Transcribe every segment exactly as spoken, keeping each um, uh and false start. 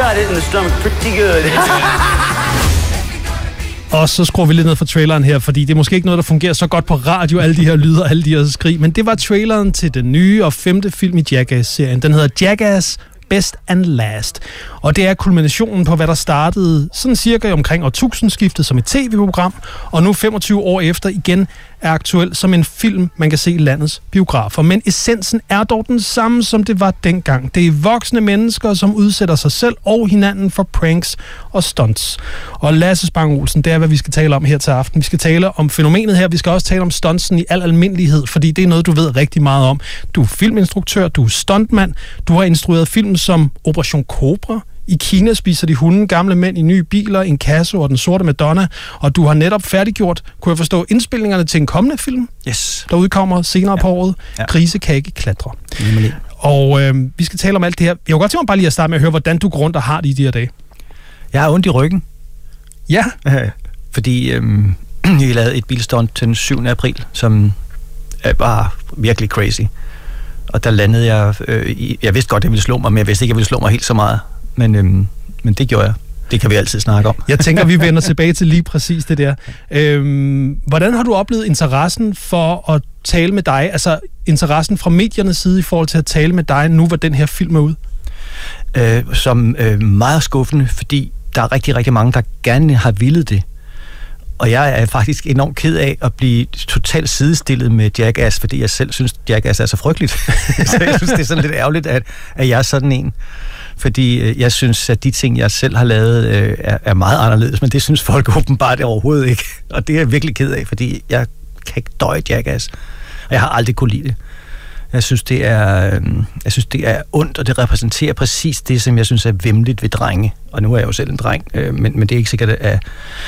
got it in the stomach pretty good. Og så skruer vi lidt ned for traileren her, fordi det er måske ikke noget, der fungerer så godt på radio, alle de her lyder og alle de her skrig, men det var traileren til den nye og femte film i Jackass-serien. Den hedder Jackass Best and Last. Og det er kulminationen på, hvad der startede sådan cirka omkring årtusindskiftet som et tv-program, og nu femogtyve år efter igen er aktuel som en film, man kan se i landets biografer. Men essensen er dog den samme, som det var dengang. Det er voksne mennesker, som udsætter sig selv og hinanden for pranks og stunts. Og Lasse Spang Olsen, det er, hvad vi skal tale om her til aften. Vi skal tale om fænomenet her. Vi skal også tale om stuntsen i al almindelighed, fordi det er noget, du ved rigtig meget om. Du er filminstruktør, du er stuntmand, du har instrueret film som Operation Cobra, I Kina spiser de hunde, gamle mænd i nye biler, Inkasso og Den Sorte Madonna, og du har netop færdiggjort, kunne jeg forstå, indspilningerne til en kommende film, yes. der udkommer senere ja. på året, ja. Krise kan ikke klatre. Nemlig. Og øh, vi skal tale om alt det her. Jeg kunne godt tænke mig bare lige at starte med at høre, hvordan du går rundt og har det i de her dage. Jeg har ondt i ryggen. Ja. Fordi øh, jeg lavede et bilstunt til den syvende april, som var virkelig crazy. Og der landede jeg, øh, i, jeg vidste godt, at jeg ville slå mig, men jeg vidste ikke, at jeg ville slå mig helt så meget. Men, øhm, men det gjorde jeg. Det kan vi altid snakke om. Jeg tænker, vi vender tilbage til lige præcis det der. Øhm, hvordan har du oplevet interessen for at tale med dig? Altså interessen fra mediernes side i forhold til at tale med dig, nu hvor den her film er ude? Øh, som øh, meget skuffende, fordi der er rigtig, rigtig mange, der gerne har villet det. Og jeg er faktisk enormt ked af at blive totalt sidestillet med Jackass, fordi jeg selv synes, Jackass er så frygteligt. Så jeg synes, det er sådan lidt ærgerligt, at, at jeg er sådan en. Fordi jeg synes, at de ting, jeg selv har lavet, øh, er, er meget anderledes, men det synes folk åbenbart overhovedet ikke. Og det er jeg virkelig ked af, fordi jeg kan ikke døje Jackass. Og jeg har aldrig kunne lide det. Jeg synes, det er, øh, jeg synes, det er ondt, og det repræsenterer præcis det, som jeg synes er væmmeligt ved drenge. Og nu er jeg jo selv en dreng, øh, men, men det er ikke sikkert, at,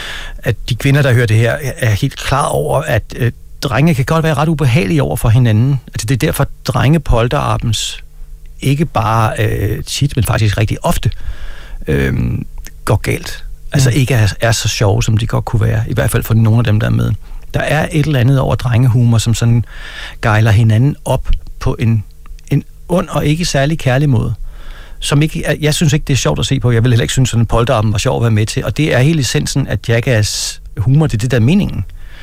at de kvinder, der hører det her, er helt klar over, at øh, drenge kan godt være ret ubehagelige over for hinanden. Altså, det er derfor, drengepolterabens ikke bare øh, tit, men faktisk rigtig ofte øh, går galt. Altså mm. ikke er, er så sjove, som de godt kunne være. I hvert fald for nogle af dem, der er med. Der er et eller andet over drengehumor, som sådan gejler hinanden op på en, en ond og ikke særlig kærlig måde. Som ikke, jeg synes ikke, det er sjovt at se på. Jeg vil heller ikke synes, at en polterappen var sjov at være med til. Og det er hele essensen, at Jackass humor, det er det, der er meningen.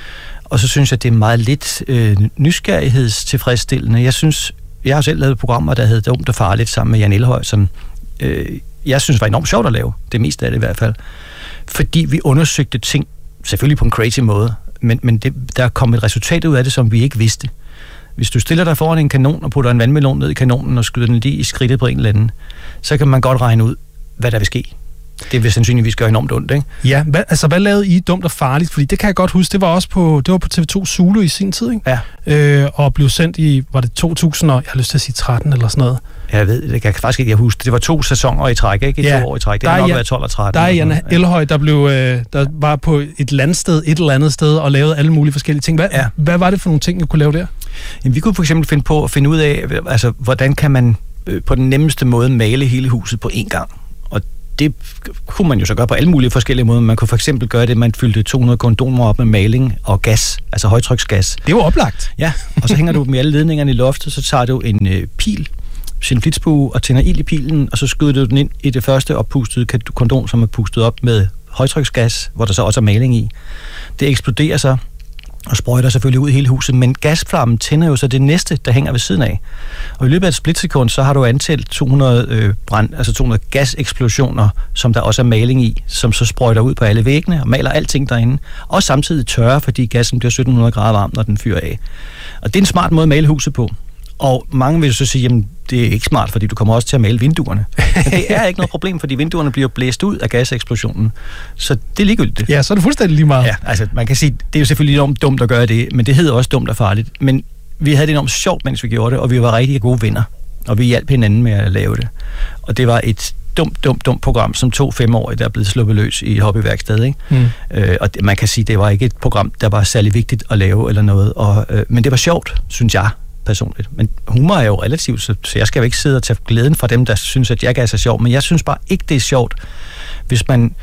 Og så synes jeg, det er meget lidt øh, nysgerrighedstilfredsstillende. Jeg synes, jeg har selv lavet programmer, der hed Dumt og Farligt sammen med Jan Elhøj, som øh, jeg synes var enormt sjovt at lave. Det meste af det i hvert fald. Fordi vi undersøgte ting, selvfølgelig på en crazy måde, men, men det, der kom et resultat ud af det, som vi ikke vidste. Hvis du stiller dig foran en kanon og putter en vandmelon ned i kanonen og skyder den lige i skridtet på en eller anden, så kan man godt regne ud, hvad der vil ske. Det vil sandsynligvis gøre enormt ondt, ikke? Ja, hvad, altså hvad lavede I Dumt og Farligt? Fordi det kan jeg godt huske, det var også på, det var på T V to Zulu i sin tid, ikke? Ja. Øh, og blev sendt i, var det to tusind, og jeg har lyst til at sige tretten eller sådan noget. Jeg ved, det kan jeg faktisk ikke jeg huske. Det var to sæsoner i træk, ikke? I ja. to år i træk. Det har nok været tolv og tretten. Der er Jan Elhøj, der, blev, der var på et landsted, et eller andet sted, og lavede alle mulige forskellige ting. Hvad, ja. hvad var det for nogle ting, du kunne lave der? Jamen, vi kunne for eksempel finde på at finde ud af, altså, hvordan kan man øh, på den nemmeste måde male hele huset på én gang. Og det kunne man jo så gøre på alle mulige forskellige måder. Man kunne for eksempel gøre det, at man fyldte to hundrede kondomer op med maling og gas, altså højtryksgas. Det var oplagt. Ja, og så hænger du dem i alle ledningerne i loftet, så tager du en øh, pil, sin flitsbue og tænder ild i pilen, og så skyder du den ind i det første oppustede kondom, som er pustet op med højtryksgas, hvor der så også er maling i. Det eksploderer så og sprøjter selvfølgelig ud i hele huset, men gasflammen tænder jo så det næste, der hænger ved siden af. Og i løbet af et splitsekund, så har du antalt to hundrede, øh, brand, altså to hundrede gaseksplosioner, som der også er maling i, som så sprøjter ud på alle væggene og maler alting derinde. Og samtidig tørrer, fordi gassen bliver sytten hundrede grader varm, når den fyrer af. Og det er en smart måde at male huset på. Og mange vil så sige, jamen det er ikke smart, fordi du kommer også til at male vinduerne. Men det er ikke noget problem, fordi vinduerne bliver blæst ud af gaseksplosionen. Så det er ligegyldigt. Ja, så er det fuldstændig lige meget. Ja, altså man kan sige, det er jo selvfølgelig enormt dumt at gøre det, men det hedder også dumt og farligt. Men vi havde det enormt sjovt, mens vi gjorde det, og vi var rigtig gode venner. Og vi hjalp hinanden med at lave det. Og det var et dumt, dumt, dumt program, som to femårige, der er blevet sluppet løs i et hobbyværksted, ikke? Mm. Øh, og det, man kan sige, det var ikke et program, der var særlig vigtigt at lave eller noget. Og, øh, men det var sjovt, synes jeg personligt. Men humor er jo relativt, så, så jeg skal jo ikke sidde og tage glæden fra dem, der synes, at Jackass er sjov. Men jeg synes bare ikke, det er sjovt, hvis man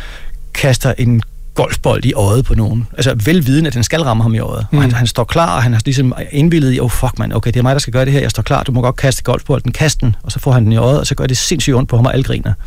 kaster en golfbold i øjet på nogen. Altså velviden, at den skal ramme ham i øjet. Mm. Og han, han står klar, og han har ligesom indvildet i, oh fuck man, okay, det er mig, der skal gøre det her, jeg står klar, du må godt kaste golfbolden, kast den, og så får han den i øjet, og så gør det sindssygt ondt på ham, og alle griner.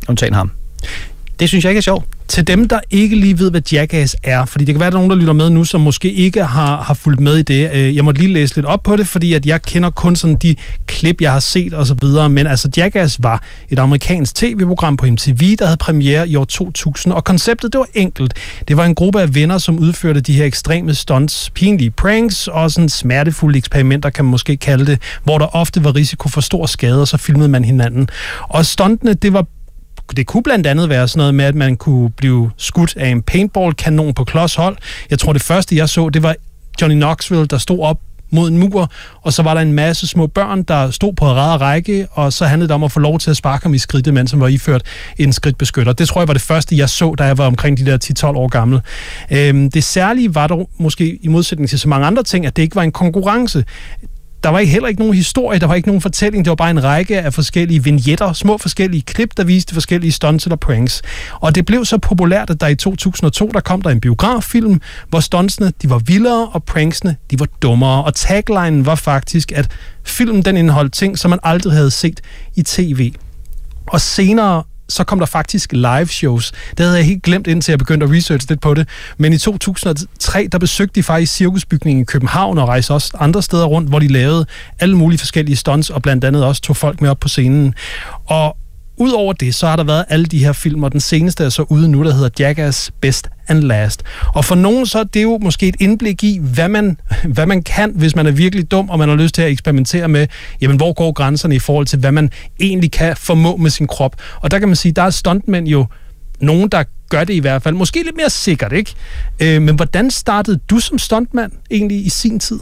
undtagen ham. Det synes jeg ikke er sjovt. Til dem, der ikke lige ved, hvad Jackass er, fordi det kan være, at der er nogen, der lytter med nu, som måske ikke har, har fulgt med i det. Jeg må lige læse lidt op på det, fordi at jeg kender kun sådan de klip, jeg har set og så videre. Men altså, Jackass var et amerikansk tv-program på M T V, der havde premiere i år to tusind, og konceptet, det var enkelt. Det var en gruppe af venner, som udførte de her ekstreme stunts, pinlige pranks og sådan smertefulde eksperimenter, kan man måske kalde det, hvor der ofte var risiko for stor skade, og så filmede man hinanden. Og stuntene, det var Det kunne blandt andet være sådan noget med, at man kunne blive skudt af en paintball-kanon på klods hold. Jeg tror, det første, jeg så, det var Johnny Knoxville, der stod op mod en mur, og så var der en masse små børn, der stod på rad og række, og så handlede det om at få lov til at sparke ham i skridtet, mens han var iført en skridtbeskytter. Det tror jeg var det første, jeg så, da jeg var omkring de der ti tolv år gammel. Øhm, det særlige var dog måske i modsætning til så mange andre ting, at det ikke var en konkurrence. Der var heller ikke nogen historie, der var ikke nogen fortælling, det var bare en række af forskellige vignetter, små forskellige klip, der viste forskellige stunts eller pranks. Og det blev så populært, at der i to tusind og to, der kom der en biograffilm, hvor stuntsene, de var vildere, og pranksene, de var dummere. Og taglinen var faktisk, at filmen, den indeholdt ting, som man aldrig havde set i tv. Og senere så kom der faktisk live shows. Det havde jeg helt glemt, indtil jeg begyndte at researche lidt på det. Men i to tusind og tre, der besøgte de faktisk cirkusbygningen i København og rejste også andre steder rundt, hvor de lavede alle mulige forskellige stunts, og blandt andet også tog folk med op på scenen. Og udover det, så har der været alle de her film, og den seneste er så ude nu, der hedder Jackass Best and Last. Og for nogen så er det jo måske et indblik i, hvad man, hvad man kan, hvis man er virkelig dum, og man har lyst til at eksperimentere med, jamen hvor går grænserne i forhold til, hvad man egentlig kan formå med sin krop. Og der kan man sige, der er stuntmænd jo nogen, der gør det i hvert fald. Måske lidt mere sikkert, ikke? Øh, men hvordan startede du som stuntmand egentlig i sin tid?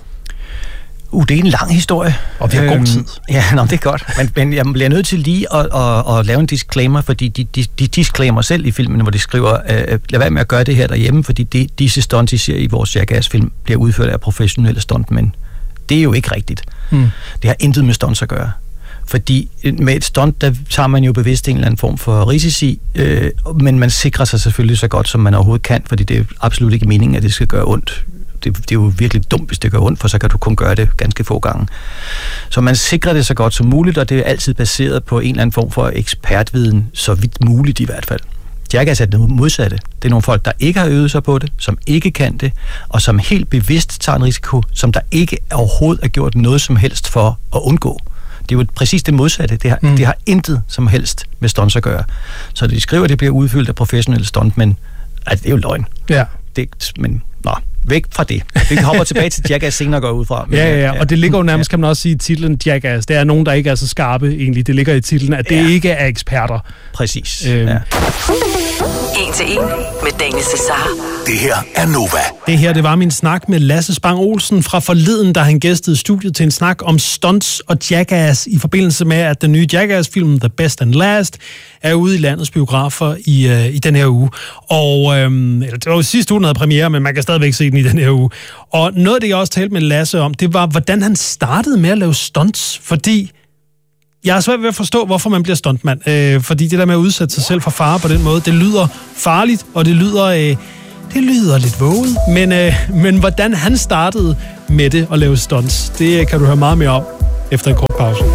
Uh, det er en lang historie. Og vi har øhm, god tid. Ja, nå, det er godt. Men, men jeg bliver nødt til lige at, at, at lave en disclaimer, fordi de, de, de disclaimer selv i filmen, hvor de skriver, øh, lad være med at gøre det her derhjemme, fordi de, disse stunts, I ser i vores Jackass-film, bliver udført af professionelle stuntmænd. Det er jo ikke rigtigt. Hmm. Det har intet med stunts at gøre. Fordi med et stunt, der tager man jo bevidst en eller anden form for risici, øh, men man sikrer sig selvfølgelig så godt, som man overhovedet kan, fordi det er absolut ikke meningen, at det skal gøre ondt. Det, det er jo virkelig dumt, hvis det gør ondt, for så kan du kun gøre det ganske få gange. Så man sikrer det så godt som muligt, og det er altid baseret på en eller anden form for ekspertviden, så vidt muligt i hvert fald. Jackass er det modsatte. Det er nogle folk, der ikke har øvet sig på det, som ikke kan det, og som helt bevidst tager en risiko, som der ikke overhovedet er gjort noget som helst for at undgå. Det er jo præcis det modsatte. Det har, mm. det har intet som helst med stunts at gøre. Så de skriver, at det bliver udfyldt af professionelle stuntmænd. Altså, det er jo løgn. Ja. Det, men, nå, væk fra det. Vi hopper tilbage til Jackass senere går ud fra. Men, ja, ja, ja, og det ligger jo nærmest, kan man også sige, i titlen Jackass. Det er nogen, der ikke er så skarpe egentlig. Det ligger i titlen, at det ja. ikke er eksperter. Præcis. Øhm. Ja. En til en med Daniel Cesar. Det her er Nova. Det her, det var min snak med Lasse Spang Olsen fra forleden, da han gæstede studiet til en snak om stunts og Jackass i forbindelse med, at den nye Jackass-film The Best and Last er ude i landets biografer i, øh, i den her uge. Og øhm, det var jo sidste uge, den havde premiere, men man kan stadigvæk se den i den her uge. Og noget af det, jeg også talte med Lasse om, det var, hvordan han startede med at lave stunts, fordi jeg er svært ved at forstå, hvorfor man bliver stuntmand. Øh, fordi det der med at udsætte sig selv for fare på den måde, det lyder farligt, og det lyder, øh, det lyder lidt våget. Men, øh, men hvordan han startede med det at lave stunts, det kan du høre meget mere om efter en kort pause.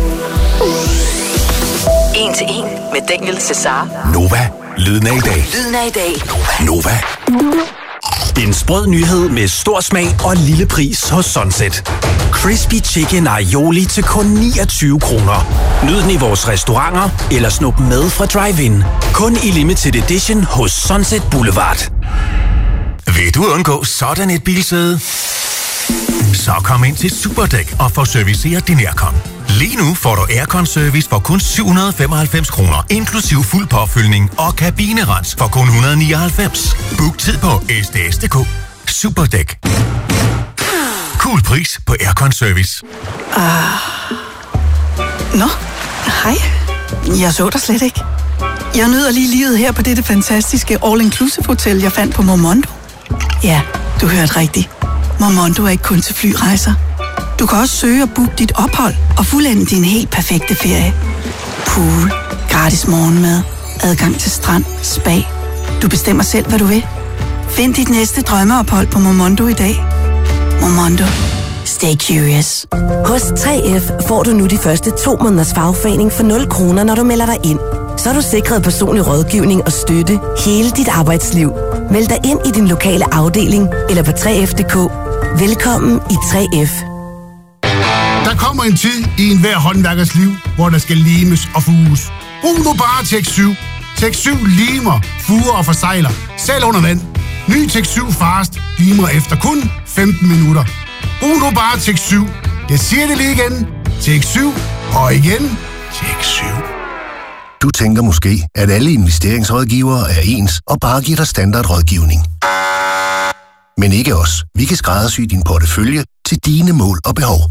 En til en med Daniel Cesar. Nova. Lyden af i dag. Lyden af i dag. Nova. En sprød nyhed med stor smag og lille pris hos Sunset. Crispy Chicken Aioli til kun niogtyve kroner. Nyd den i vores restauranter eller snup med fra drive-in. Kun i limited edition hos Sunset Boulevard. Vil du undgå sådan et bilsæde? Så kom ind til Superdæk og få serviceret din aircon. Lige nu får du aircon-service for kun syv hundrede femoghalvfems kroner, inklusiv fuld påfyldning og kabinerens for kun et hundrede nioghalvfems. Book tid på s d s punktum d k. Superdæk. Cool pris på aircon-service. Ah. Nå, hej. Jeg så dig slet ikke. Jeg nyder lige livet her på dette fantastiske all-inclusive hotel, jeg fandt på Momondo. Ja, du hørte rigtigt. Momondo er ikke kun til flyrejser. Du kan også søge og booke dit ophold og fuldende din helt perfekte ferie. Pool, gratis morgenmad, adgang til strand, spa. Du bestemmer selv, hvad du vil. Find dit næste drømmeophold på Momondo i dag. Momondo. Stay curious. Hos tre F får du nu de første to måneders fagforening for nul kroner, når du melder dig ind. så er du sikret personlig rådgivning og støtte hele dit arbejdsliv. Meld dig ind i din lokale afdeling eller på tre F punktum d k. Velkommen i tre F. Der kommer en tid i enhver håndværkers liv, hvor der skal limes og fuges. Brug nu bare Tek syv. Tek syv limer, fuger og forsejler, selv under vand. Ny Tek syv Fast limer efter kun femten minutter. Brug nu bare Tek syv. Jeg siger det lige igen. Tek syv og igen Tek syv. Du tænker måske, at alle investeringsrådgivere er ens og bare giver dig standardrådgivning. Men ikke os. Vi kan skræddersy din portefølje til dine mål og behov.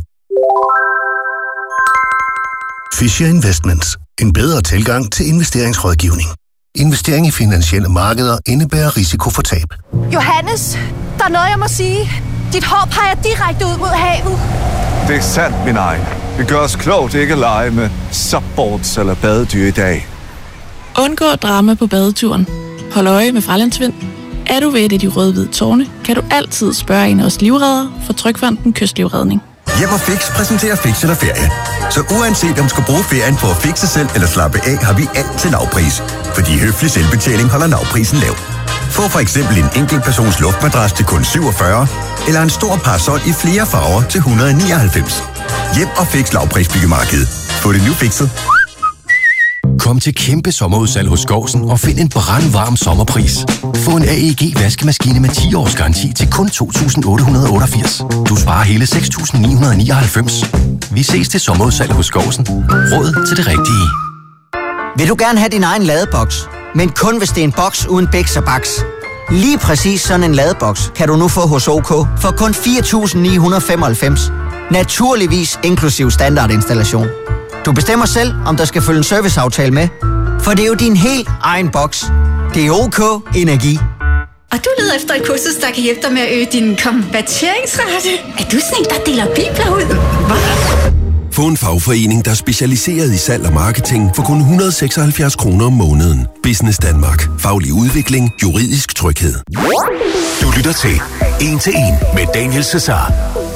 Fisher Investments. En bedre tilgang til investeringsrådgivning. Investering i finansielle markeder indebærer risiko for tab. Johannes, der er noget, jeg må sige. Dit hår peger direkte ud mod havet. Det er sandt, min egen. Vi gør os klogt ikke at lege med subboards eller badedyr i dag. Undgå drama på badeturen. Hold øje med fralandsvind. Er du ved et af de røde-hvide tårne, kan du altid spørge en af os livreddere for Trygfonden Kystlivredning. Hjem og Fix præsenterer Fix eller ferie. Så uanset om du skal bruge ferien på at fixe selv eller slappe af, har vi alt til lavpris. Fordi høflig selvbetjening holder lavprisen lav. Få for eksempel en enkelt persons luftmadras til kun syvogfyrre, eller en stor parasol i flere farver til et hundrede og nioghalvfems. Hjem og Fix lavprisbyggemarkedet. Få det nu fikset. Kom til kæmpe sommerudsalg hos Skovsen og find en brandvarm sommerpris. Få en A E G vaskemaskine med ti års garanti til kun to tusind otte hundrede og otteogfirs. Du sparer hele seks tusind ni hundrede og nioghalvfems. Vi ses til sommerudsalg hos Skovsen. Råd til det rigtige. Vil du gerne have din egen ladeboks, men kun hvis det er en boks uden bæks og baks? Lige præcis sådan en ladeboks kan du nu få hos OK for kun fire tusind ni hundrede og femoghalvfems. Naturligvis inklusiv standardinstallation. Du bestemmer selv, om der skal følge en serviceaftale med, for det er jo din helt egen boks. Det er OK Energi. Og du leder efter et kursus, der kan hjælpe dig med at øge din konverteringsrate. Er du sådan en, der deler bibler ud? Hvad? Få en fagforening, der er specialiseret i salg og marketing for kun et hundrede og seksoghalvfjerds kroner om måneden. Business Danmark. Faglig udvikling. Juridisk tryghed. Du lytter til En til En med Daniel Cesar.